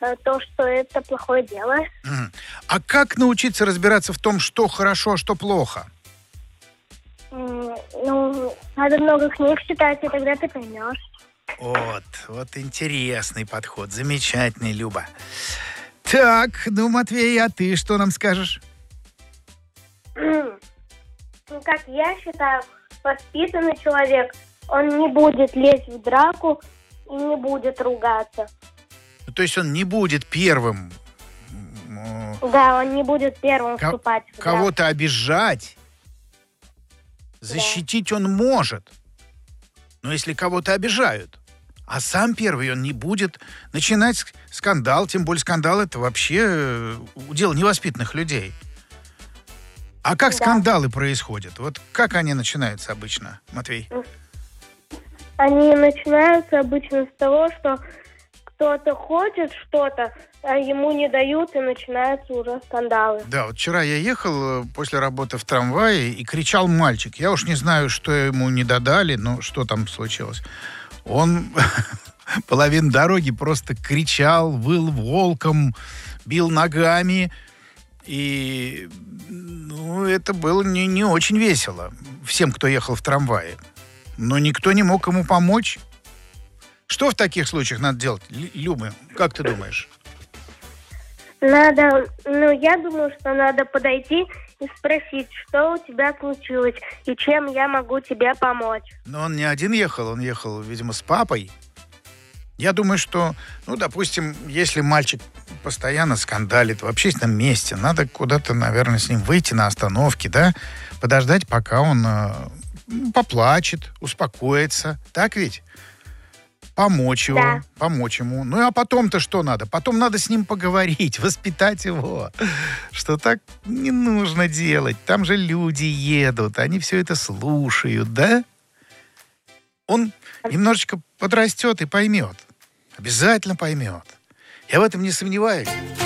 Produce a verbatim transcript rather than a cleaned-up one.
э, то, что это плохое дело. Мгм. А как научиться разбираться в том, что хорошо, а что плохо? М, Ну, надо много книг читать, и тогда ты поймешь. Вот, вот интересный подход, замечательный, Люба. Так, ну, Матвей, а ты что нам скажешь? Ну, как я считаю, воспитанный человек, он не будет лезть в драку и не будет ругаться. Ну, то есть он не будет первым м, Да, он не будет первым ко- вступать в драку. кого-то обижать. Защитить он может, но если кого-то обижают, а сам первый он не будет начинать ск- скандал, тем более скандал это вообще э, удел невоспитанных людей. А как Да. скандалы происходят? Вот как они начинаются обычно, Матвей? Они начинаются обычно с того, что кто-то хочет что-то, а ему не дают, и начинаются уже скандалы. Да, вот вчера я ехал э, после работы в трамвае, и кричал мальчик. Я уж не знаю, что ему не додали, но что там случилось. Он половину дороги просто кричал, выл волком, бил ногами. И ну, это было не, не очень весело всем, кто ехал в трамвае. Но никто не мог ему помочь. Что в таких случаях надо делать, Лю- Люба? Как ты думаешь? Надо, ну, я думаю, что надо подойти и спросить, что у тебя случилось, и чем я могу тебе помочь. Но он не один ехал, он ехал, видимо, с папой. Я думаю, что, ну, допустим, если мальчик постоянно скандалит в общественном месте, надо куда-то, наверное, с ним выйти на остановке, да, подождать, пока он э, ну, поплачет, успокоится. Так ведь? Помочь его, Да. помочь ему. Ну, а потом-то что надо? Потом надо с ним поговорить, воспитать его. Что так не нужно делать. Там же люди едут, они все это слушают, да? Он немножечко подрастет и поймет. Обязательно поймет. Я в этом не сомневаюсь.